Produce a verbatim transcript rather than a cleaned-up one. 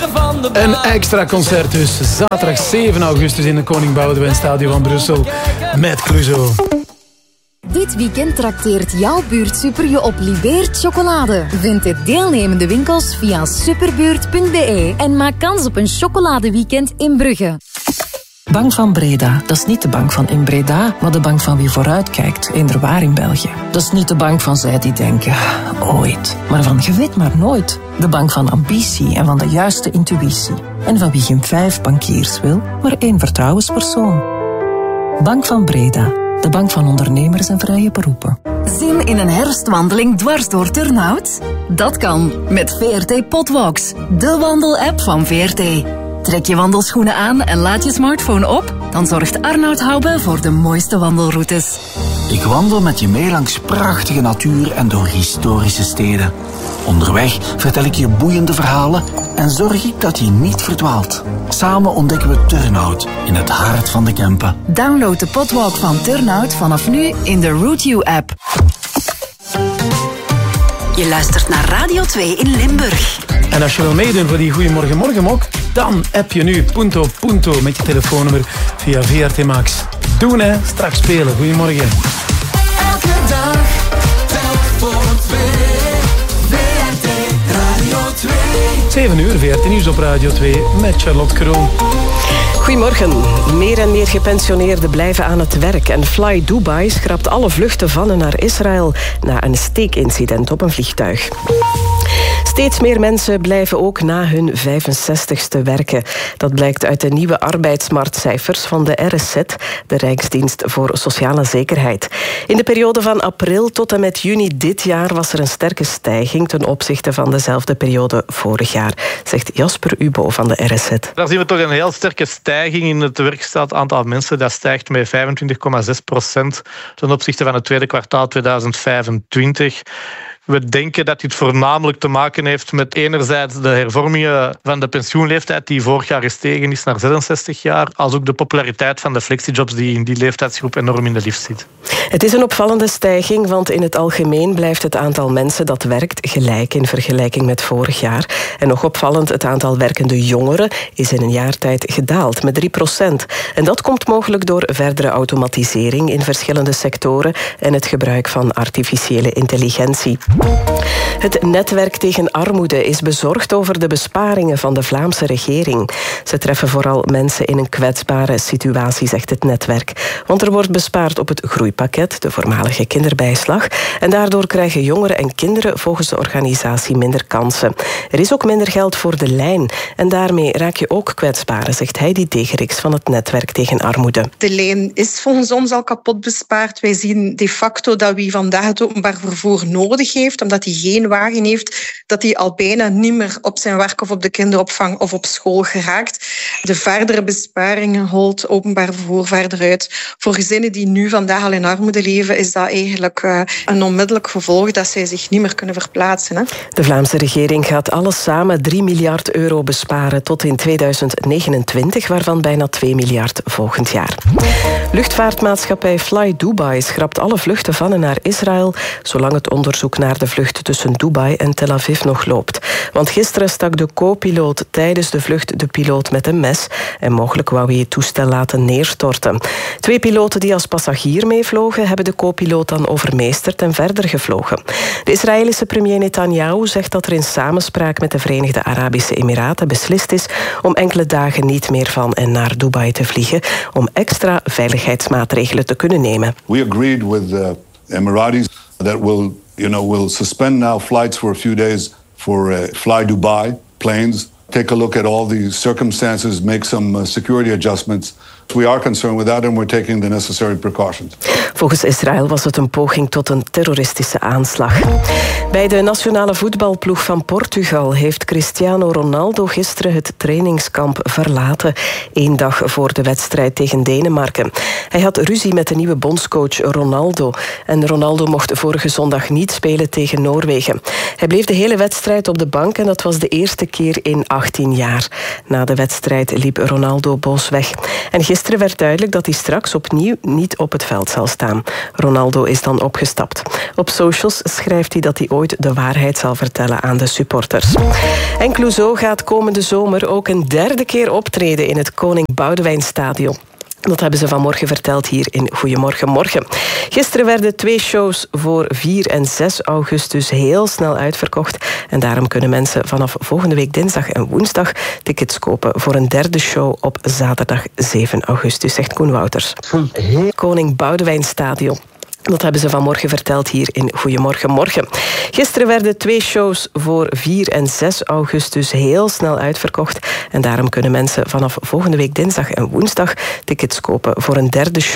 van de baan. Een extra concert dus. Zaterdag zeven augustus in de Koning Boudewijn Stadion van Brussel. Met Clouseau. Dit weekend trakteert jouw buurtsuper je op Libeert chocolade. Vind de deelnemende winkels via superbuurt punt b e en maak kans op een chocoladeweekend in Brugge. Bank van Breda, dat is niet de bank van in Breda, maar de bank van wie vooruitkijkt, eender waar in België. Dat is niet de bank van zij die denken, ooit, maar van je weet maar nooit. De bank van ambitie en van de juiste intuïtie. En van wie geen vijf bankiers wil, maar één vertrouwenspersoon. Bank van Breda, de bank van ondernemers en vrije beroepen. Zin in een herfstwandeling dwars door Turnhout? Dat kan met V R T Potwalks, de wandelapp van V R T. Trek je wandelschoenen aan en laat je smartphone op, dan zorgt Arnoud Hoube voor de mooiste wandelroutes. Ik wandel met je mee langs prachtige natuur en door historische steden. Onderweg vertel ik je boeiende verhalen en zorg ik dat je niet verdwaalt. Samen ontdekken we Turnhout in het hart van de Kempen. Download de Potwalk van Turnhout vanaf nu in de Route You app. Je luistert naar Radio twee in Limburg. En als je wil meedoen voor die Goeiemorgen Morgenmok, dan app je nu Punto Punto met je telefoonnummer via V R T Max. Doen hè, straks spelen. Goeiemorgen. Elke dag, telk voor twee. V R T Radio twee. zeven uur, V R T Nieuws op Radio twee met Charlotte Kroon. Goedemorgen. Meer en meer gepensioneerden blijven aan het werk en Fly Dubai schrapt alle vluchten van en naar Israël na een steekincident op een vliegtuig. Steeds meer mensen blijven ook na hun vijfenzestigste werken. Dat blijkt uit de nieuwe arbeidsmarktcijfers van de R S Z, de Rijksdienst voor Sociale Zekerheid. In de periode van april tot en met juni dit jaar was er een sterke stijging ten opzichte van dezelfde periode vorig jaar, zegt Jasper Ubo van de R S Z. Daar zien we toch een heel sterke stijging in het werkstaat aantal mensen. Dat stijgt met vijfentwintig komma zes procent ten opzichte van het tweede kwartaal tweeduizend vijfentwintig. We denken dat dit voornamelijk te maken heeft met enerzijds de hervormingen van de pensioenleeftijd die vorig jaar gestegen is naar zesenzestig jaar, als ook de populariteit van de flexijobs die in die leeftijdsgroep enorm in de lift zit. Het is een opvallende stijging, want in het algemeen blijft het aantal mensen dat werkt gelijk in vergelijking met vorig jaar. En nog opvallend, het aantal werkende jongeren is in een jaar tijd gedaald met drie procent. En dat komt mogelijk door verdere automatisering in verschillende sectoren en het gebruik van artificiële intelligentie. Het netwerk tegen armoede is bezorgd over de besparingen van de Vlaamse regering. Ze treffen vooral mensen in een kwetsbare situatie, zegt het netwerk. Want er wordt bespaard op het groeipakket, de voormalige kinderbijslag. En daardoor krijgen jongeren en kinderen volgens de organisatie minder kansen. Er is ook minder geld voor de lijn. En daarmee raak je ook kwetsbaren, zegt Heidi Degeriks van het netwerk tegen armoede. De lijn is volgens ons al kapot bespaard. Wij zien de facto dat wie vandaag het openbaar vervoer nodig heeft, omdat hij geen wagen heeft, dat hij al bijna niet meer op zijn werk of op de kinderopvang of op school geraakt. De verdere besparingen holt openbaar vervoer verder uit. Voor gezinnen die nu vandaag al in armoede leven, is dat eigenlijk uh, een onmiddellijk gevolg dat zij zich niet meer kunnen verplaatsen. Hè. De Vlaamse regering gaat alles samen drie miljard euro besparen tot in tweeduizend negenentwintig, waarvan bijna twee miljard volgend jaar. Luchtvaartmaatschappij Fly Dubai schrapt alle vluchten van en naar Israël, zolang het onderzoek naar de vlucht tussen Dubai en Tel Aviv nog loopt. Want gisteren stak de co-piloot tijdens de vlucht de piloot met een mes en mogelijk wou hij het toestel laten neerstorten. Twee piloten die als passagier meevlogen, hebben de co-piloot dan overmeesterd en verder gevlogen. De Israëlische premier Netanyahu zegt dat er in samenspraak met de Verenigde Arabische Emiraten beslist is om enkele dagen niet meer van en naar Dubai te vliegen, om extra veiligheidsmaatregelen te kunnen nemen. We agreed with the Emiratis that will You know, we'll suspend now flights for a few days for uh, Fly Dubai planes. Take a look at all the circumstances, make some uh, security adjustments. We are concerned with that and we're taking the necessary precautions. Volgens Israël was het een poging tot een terroristische aanslag. Bij de nationale voetbalploeg van Portugal heeft Cristiano Ronaldo gisteren het trainingskamp verlaten, één dag voor de wedstrijd tegen Denemarken. Hij had ruzie met de nieuwe bondscoach Ronaldo en Ronaldo mocht vorige zondag niet spelen tegen Noorwegen. Hij bleef de hele wedstrijd op de bank en dat was de eerste keer in achttien jaar. Na de wedstrijd liep Ronaldo boos weg. En gisteren Gisteren werd duidelijk dat hij straks opnieuw niet op het veld zal staan. Ronaldo is dan opgestapt. Op socials schrijft hij dat hij ooit de waarheid zal vertellen aan de supporters. En Clouseau gaat komende zomer ook een derde keer optreden in het Koning Boudewijnstadion. Dat hebben ze vanmorgen verteld hier in Goedemorgen Morgen. Gisteren werden twee shows voor vier en zes augustus heel snel uitverkocht. En daarom kunnen mensen vanaf volgende week dinsdag en woensdag tickets kopen voor een derde show op zaterdag zeven augustus, zegt Koen Wouters. Koning Boudewijnstadion. Dat hebben ze vanmorgen verteld hier in Goedemorgen Morgen. Gisteren werden twee shows voor vier en zes augustus heel snel uitverkocht. En daarom kunnen mensen vanaf volgende week dinsdag en woensdag tickets kopen voor een derde show